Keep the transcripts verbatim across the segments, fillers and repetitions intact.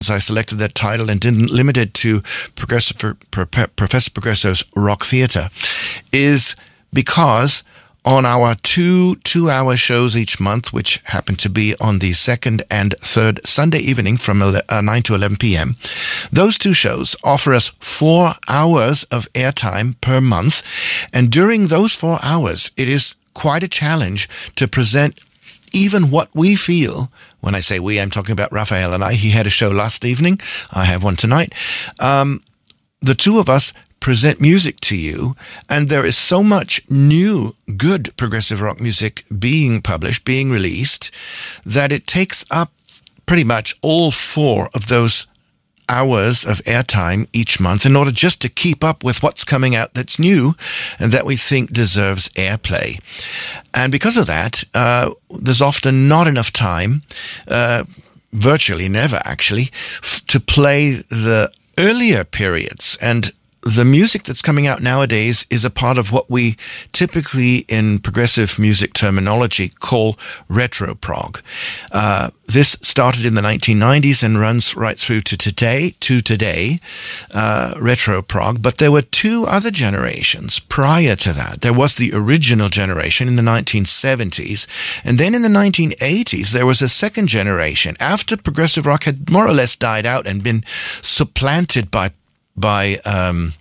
I selected that title and didn't limit it to Progressive, Professor Progresso's Rock Theatre is because on our two two-hour shows each month, which happen to be on the second and third Sunday evening from nine to eleven p.m., those two shows offer us four hours of airtime per month. And during those four hours, it is quite a challenge to present even what we feel. When I say we, I'm talking about Raphael and I. He had a show last evening. I have one tonight. Um, the two of us present music to you, and there is so much new, good progressive rock music being published, being released, that it takes up pretty much all four of those hours of airtime each month in order just to keep up with what's coming out that's new and that we think deserves airplay. And because of that, uh, there's often not enough time, uh, virtually never actually, f- to play the earlier periods. And the music that's coming out nowadays is a part of what we typically in progressive music terminology call retro prog. Uh, this started in the nineteen nineties and runs right through to today, to today, uh, retro prog. But there were two other generations prior to that. There was the original generation in the nineteen seventies, and then in the nineteen eighties, there was a second generation after progressive rock had more or less died out and been supplanted by by um,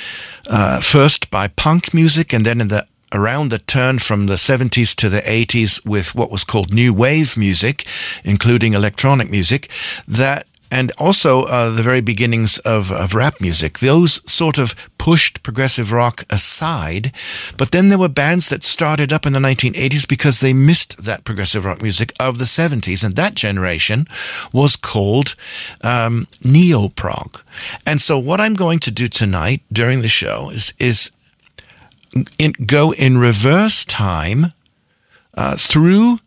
uh, first by punk music, and then in the around the turn from the seventies to the eighties with what was called new wave music, including electronic music, that and also uh, the very beginnings of, of rap music. Those sort of pushed progressive rock aside, but then there were bands that started up in the nineteen eighties because they missed that progressive rock music of the seventies, and that generation was called um, neo-prog. And so what I'm going to do tonight during the show is, is in, go in reverse time uh, through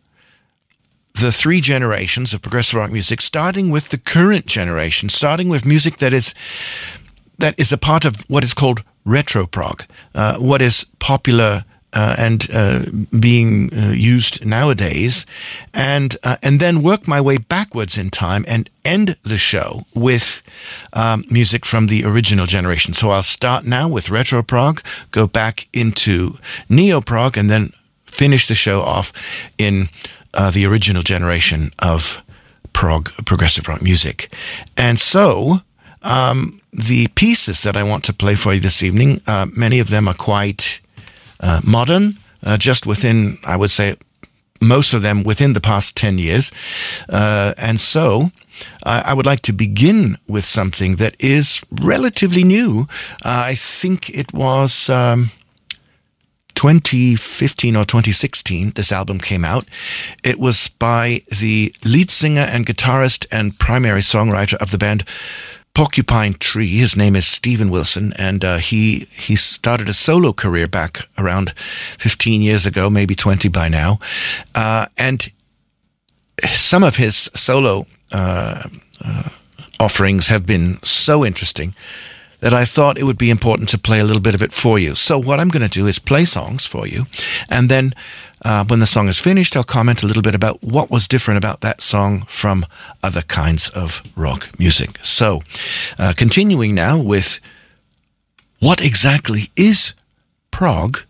the three generations of progressive rock music, starting with the current generation, starting with music that is that is a part of what is called retro prog, uh, what is popular uh, and uh, being uh, used nowadays, and uh, and then work my way backwards in time and end the show with um, music from the original generation. So I'll start now with retro prog, go back into neo prog, and then finish the show off in Uh, the original generation of prog, progressive rock music. And so um, the pieces that I want to play for you this evening, uh, many of them are quite uh, modern, uh, just within, I would say, most of them within the past ten years. Uh, and so uh, I would like to begin with something that is relatively new. Uh, I think it was Um, twenty fifteen or twenty sixteen, this album came out. It was by the lead singer and guitarist and primary songwriter of the band Porcupine Tree. His name is Steven Wilson, and uh, he he started a solo career back around fifteen years ago, maybe twenty by now. Uh, and some of his solo uh, uh, offerings have been so interesting that I thought it would be important to play a little bit of it for you. So what I'm going to do is play songs for you, and then uh, when the song is finished, I'll comment a little bit about what was different about that song from other kinds of rock music. So uh, continuing now with what exactly is prog,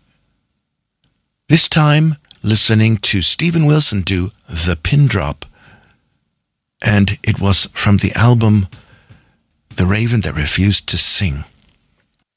this time listening to Steven Wilson do The Pin Drop, and it was from the album The Raven That Refused to Sing.